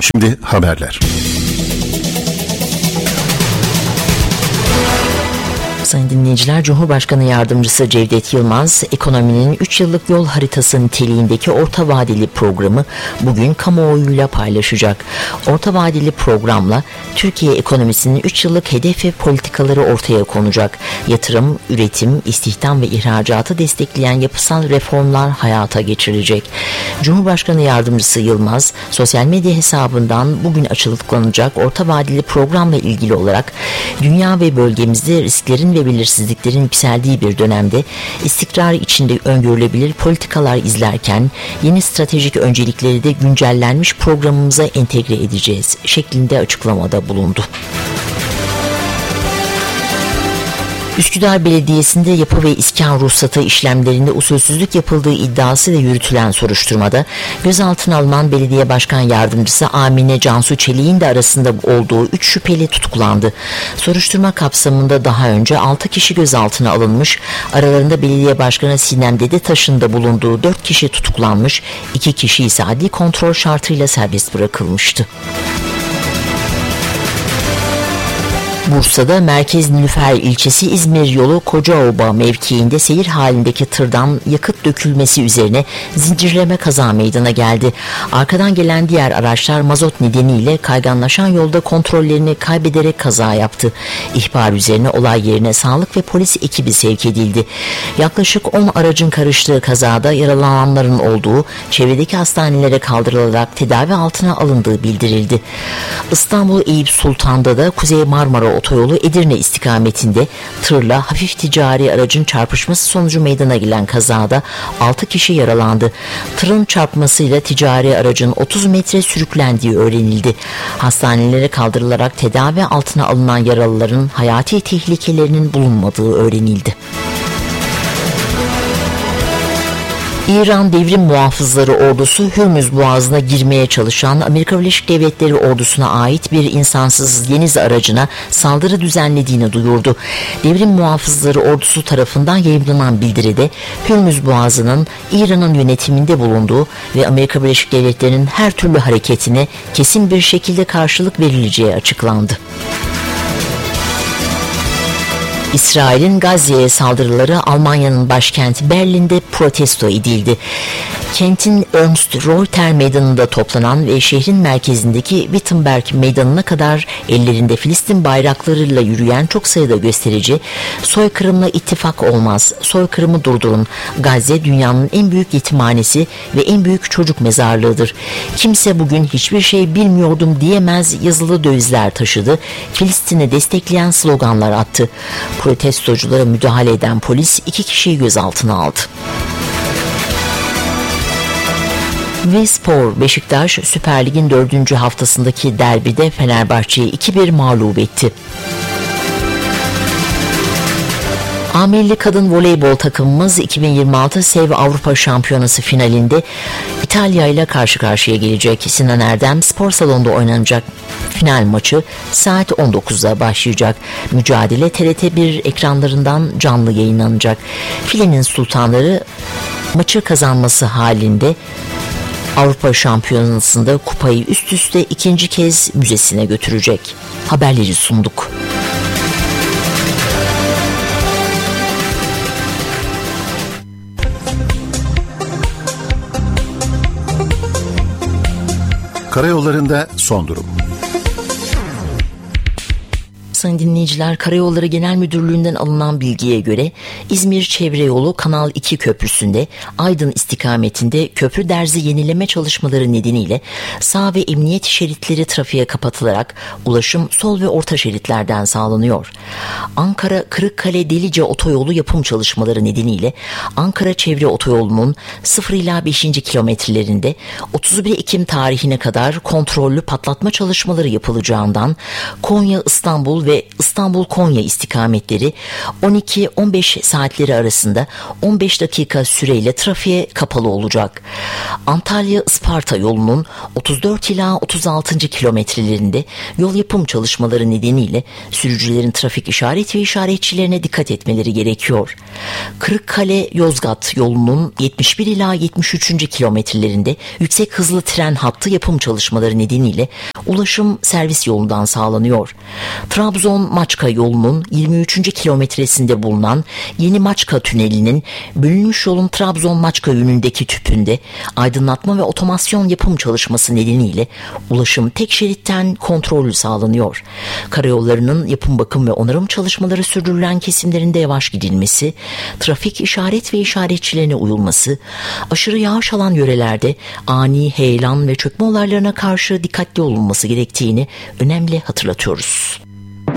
Şimdi haberler. Sayın dinleyiciler, Cumhurbaşkanı Yardımcısı Cevdet Yılmaz, ekonominin 3 yıllık yol haritası niteliğindeki orta vadeli programı bugün kamuoyuyla paylaşacak. Orta vadeli programla Türkiye ekonomisinin 3 yıllık hedef ve politikaları ortaya konacak. Yatırım, üretim, istihdam ve ihracatı destekleyen yapısal reformlar hayata geçirilecek. Cumhurbaşkanı Yardımcısı Yılmaz, sosyal medya hesabından bugün açıklanacak orta vadeli programla ilgili olarak dünya ve bölgemizde risklerin ve belirsizliklerin yükseldiği bir dönemde istikrar içinde öngörülebilir politikalar izlerken yeni stratejik öncelikleri de güncellenmiş programımıza entegre edeceğiz şeklinde açıklamada bulundu. Üsküdar Belediyesi'nde yapı ve iskan ruhsatı işlemlerinde usulsüzlük yapıldığı iddiasıyla yürütülen soruşturmada gözaltına alınan Belediye Başkan Yardımcısı Amine Cansu Çelik'in de arasında olduğu 3 şüpheli tutuklandı. Soruşturma kapsamında daha önce 6 kişi gözaltına alınmış, aralarında Belediye Başkanı Sinem Dedetaş'ın da bulunduğu 4 kişi tutuklanmış, 2 kişi ise adli kontrol şartıyla serbest bırakılmıştı. Bursa'da Merkez Nilüfer ilçesi İzmir yolu Kocaoba mevkiinde seyir halindeki tırdan yakıt dökülmesi üzerine zincirleme kaza meydana geldi. Arkadan gelen diğer araçlar mazot nedeniyle kayganlaşan yolda kontrollerini kaybederek kaza yaptı. İhbar üzerine olay yerine sağlık ve polis ekibi sevk edildi. Yaklaşık 10 aracın karıştığı kazada yaralananların olduğu, çevredeki hastanelere kaldırılarak tedavi altına alındığı bildirildi. İstanbul Eyüp Sultan'da da Kuzey Marmara Otoyolu Edirne istikametinde tırla hafif ticari aracın çarpışması sonucu meydana gelen kazada 6 kişi yaralandı. Tırın çarpmasıyla ticari aracın 30 metre sürüklendiği öğrenildi. Hastanelere kaldırılarak tedavi altına alınan yaralıların hayati tehlikelerinin bulunmadığı öğrenildi. İran Devrim Muhafızları Ordusu Hürmüz Boğazı'na girmeye çalışan Amerika Birleşik Devletleri ordusuna ait bir insansız deniz aracına saldırı düzenlediğini duyurdu. Devrim Muhafızları Ordusu tarafından yayımlanan bildiride Hürmüz Boğazı'nın İran'ın yönetiminde bulunduğu ve Amerika Birleşik Devletleri'nin her türlü hareketine kesin bir şekilde karşılık verileceği açıklandı. İsrail'in Gazze'ye saldırıları Almanya'nın başkenti Berlin'de protesto edildi. Kentin Ernst-Reuter meydanında toplanan ve şehrin merkezindeki Wittenberg meydanına kadar ellerinde Filistin bayraklarıyla yürüyen çok sayıda gösterici "Soykırımla ittifak olmaz, soykırımı durdurun, Gazze dünyanın en büyük yetimhanesi ve en büyük çocuk mezarlığıdır. Kimse bugün hiçbir şey bilmiyordum diyemez" yazılı dövizler taşıdı. Filistin'i destekleyen sloganlar attı. Protestoculara müdahale eden polis 2 kişiyi gözaltına aldı. Ve spor, Beşiktaş Süper Lig'in 4. haftasındaki derbide Fenerbahçe'yi 2-1 mağlup etti. A-Milli Kadın Voleybol takımımız 2026 SEV Avrupa Şampiyonası finalinde İtalya ile karşı karşıya gelecek. Sinan Erdem Spor Salonu'nda oynanacak final maçı saat 19'da başlayacak. Mücadele TRT1 ekranlarından canlı yayınlanacak. Filenin sultanları maçı kazanması halinde Avrupa Şampiyonası'nda kupayı üst üste 2. kez müzesine götürecek. Haberleri sunduk. Karayollarında son durum. Sayın dinleyiciler, Karayolları Genel Müdürlüğü'nden alınan bilgiye göre İzmir Çevre Yolu Kanal 2 Köprüsü'nde Aydın istikametinde köprü derzi yenileme çalışmaları nedeniyle sağ ve emniyet şeritleri trafiğe kapatılarak ulaşım sol ve orta şeritlerden sağlanıyor. Ankara Kırıkkale Delice Otoyolu yapım çalışmaları nedeniyle Ankara Çevre Otoyolu'nun 0 ila 5. kilometrelerinde 31 Ekim tarihine kadar kontrollü patlatma çalışmaları yapılacağından Konya, İstanbul ve ve İstanbul-Konya istikametleri 12-15 saatleri arasında 15 dakika süreyle trafiğe kapalı olacak. Antalya-Isparta yolunun 34 ila 36. kilometrelerinde yol yapım çalışmaları nedeniyle sürücülerin trafik işaret ve işaretçilerine dikkat etmeleri gerekiyor. Kırıkkale-Yozgat yolunun 71 ila 73. kilometrelerinde yüksek hızlı tren hattı yapım çalışmaları nedeniyle ulaşım servis yolundan sağlanıyor. Trabzon-Maçka yolunun 23. kilometresinde bulunan Yeni Maçka Tüneli'nin bölünmüş yolun Trabzon-Maçka yönündeki tüpünde aydınlatma ve otomasyon yapım çalışması nedeniyle ulaşım tek şeritten kontrollü sağlanıyor. Karayollarının yapım, bakım ve onarım çalışmaları sürdürülen kesimlerinde yavaş gidilmesi, trafik işaret ve işaretçilerine uyulması, aşırı yağış alan yörelerde ani heyelan ve çökme olaylarına karşı dikkatli olunması gerektiğini önemli hatırlatıyoruz.